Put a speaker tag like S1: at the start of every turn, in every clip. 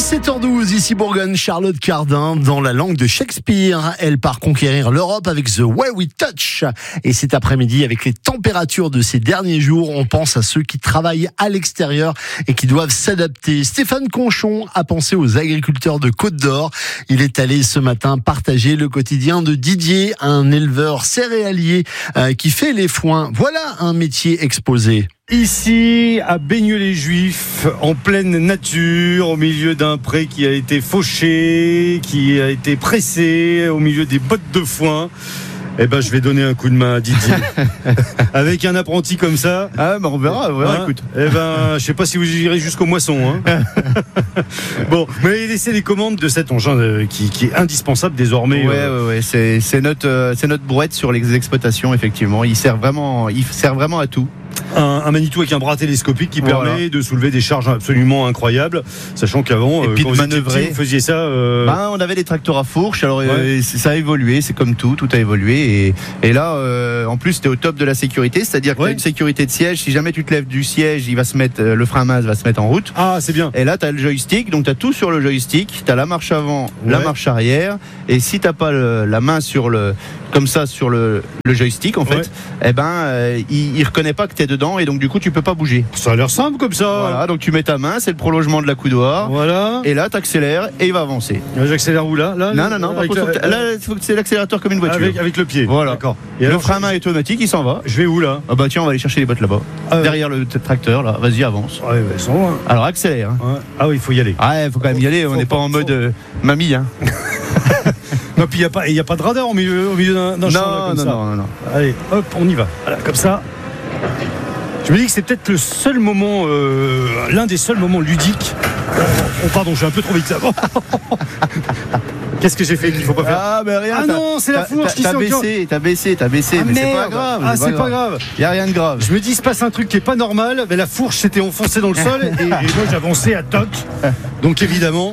S1: 17h12, ici Bourgogne, Charlotte Cardin, dans la langue de Shakespeare. Elle part conquérir l'Europe avec The Way We Touch. Et cet après-midi, avec les températures de ces derniers jours, on pense à ceux qui travaillent à l'extérieur et qui doivent s'adapter. Stéphane Conchon a pensé aux agriculteurs de Côte d'Or. Il est allé ce matin partager le quotidien de Didier, un éleveur céréalier qui fait les foins. Voilà un métier exposé.
S2: Ici, à Beigneux-les-Juifs, en pleine nature, au milieu d'un pré qui a été fauché, qui a été pressé, au milieu des bottes de foin. Je vais donner un coup de main à Didier. Avec un apprenti comme ça.
S3: On verra, écoute.
S2: Je sais pas si vous irez jusqu'aux moissons, hein. Bon, mais laissez les commandes de cet engin qui est indispensable désormais.
S3: Ouais. C'est notre brouette sur les exploitations, effectivement. Il sert vraiment à tout.
S2: Un Manitou avec un bras télescopique qui permet de soulever des charges absolument incroyables, sachant qu'avant,
S3: et puis
S2: quand
S3: de manœuvrer,
S2: vous faisiez ça.
S3: On avait des tracteurs à fourche, alors ça a évolué, c'est comme tout a évolué. Et là, en plus, t'es au top de la sécurité, c'est-à-dire que t'as une sécurité de siège. Si jamais tu te lèves du siège, le frein à main va se mettre en route.
S2: Ah, c'est bien.
S3: Et là, t'as le joystick, donc t'as tout sur le joystick. T'as la marche avant, la marche arrière. Et si t'as pas la main sur le joystick, en fait, il reconnaît pas que t'es dedans, et donc du coup tu peux pas bouger.
S2: Ça a l'air simple comme ça.
S3: Voilà, donc tu mets ta main, c'est le prolongement de la coudoir.
S2: Voilà.
S3: Et là t'accélères et il va avancer.
S2: J'accélère où là
S3: Non. Par contre, là, c'est l'accélérateur comme une voiture.
S2: Avec le pied.
S3: Voilà.
S2: D'accord.
S3: Et le frein à main est automatique, il s'en va.
S2: Je vais où là ?
S3: Tiens, on va aller chercher les bottes là-bas. Derrière le tracteur là. Vas-y, avance.
S2: Ouais, ils sont loin.
S3: Alors accélère.
S2: Ouais. Ah oui, il faut y aller.
S3: Il faut quand même y aller. On n'est pas en mode mamie, hein.
S2: Non, puis il n'y a pas de radar au milieu d'un champ.
S3: Non.
S2: Allez, hop, on y va. Voilà, comme ça. Je me dis que c'est peut-être le seul moment, l'un des seuls moments ludiques. Pardon, je suis un peu trop vite. Qu'est-ce que j'ai fait qu'il ne faut pas faire ?
S3: Rien.
S2: Non, c'est la fourche qui s'est
S3: T'as baissé, mais c'est pas grave.
S2: C'est pas grave.
S3: Il n'y a rien de grave.
S2: Je me dis, il se passe un truc qui est pas normal. Mais la fourche s'était enfoncée dans le sol et moi j'avançais à toc. Donc évidemment.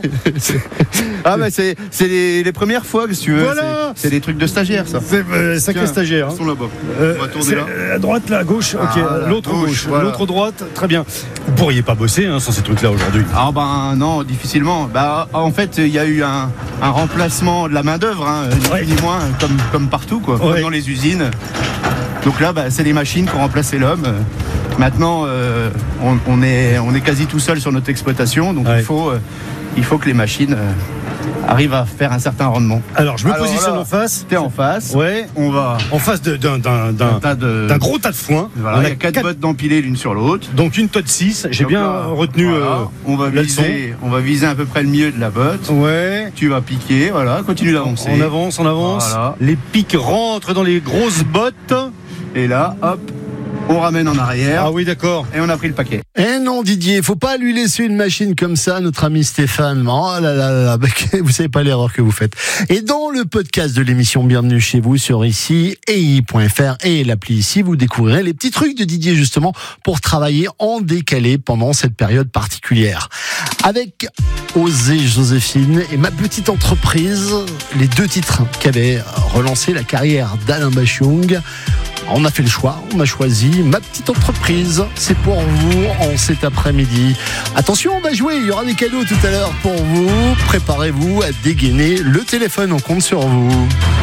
S3: C'est les premières fois que tu veux.
S2: Voilà.
S3: C'est des trucs de stagiaire, ça.
S2: C'est sacré stagiaire.
S3: Ils sont là-bas. On va tourner là.
S2: À droite, là, à gauche. Ok, l'autre gauche.
S3: Voilà.
S2: L'autre droite. Très bien. Vous pourriez pas bosser sans ces trucs-là aujourd'hui.
S3: Non, difficilement. En fait, il y a eu un remplacement de la main-d'œuvre, ni moins, comme partout, quoi. Comme dans les usines. Donc là, c'est les machines qui ont remplacé l'homme. Maintenant, on est quasi tout seul sur notre exploitation, donc il faut que les machines arrivent à faire un certain rendement.
S2: Alors, je me positionne en face.
S3: T'es en face.
S2: Ouais.
S3: On va
S2: en face d'un gros tas de foin.
S3: Voilà, il y a 4 bottes d'empilées l'une sur l'autre.
S2: Donc une tonne 6. J'ai bien retenu.
S3: On va viser à peu près le milieu de la botte.
S2: Ouais.
S3: Tu vas piquer. Voilà. Continue d'avancer.
S2: On avance.
S3: Voilà.
S2: Les pics rentrent dans les grosses bottes.
S3: Et là, hop. On ramène en arrière.
S2: Ah oui, d'accord.
S3: Et on a pris le paquet.
S1: Non, Didier, faut pas lui laisser une machine comme ça, notre ami Stéphane. Oh là là, vous savez pas l'erreur que vous faites. Et dans le podcast de l'émission Bienvenue chez vous sur ici, ei.fr et l'appli ici, vous découvrirez les petits trucs de Didier justement pour travailler en décalé pendant cette période particulière. Avec Osée Joséphine et ma petite entreprise, les 2 titres qui avaient relancé la carrière d'Alain Bachung. On a fait le choix, on a choisi ma petite entreprise. C'est pour vous en cet après-midi. Attention, on va jouer, il y aura des cadeaux tout à l'heure pour vous. Préparez-vous à dégainer le téléphone, on compte sur vous.